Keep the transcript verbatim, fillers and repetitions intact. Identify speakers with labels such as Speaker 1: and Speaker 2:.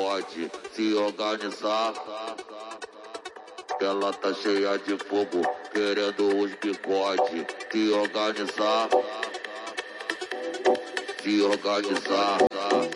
Speaker 1: pode se organizar. Ela tá cheia de fogo, querendo os bigodes. Se organizar, se organizar.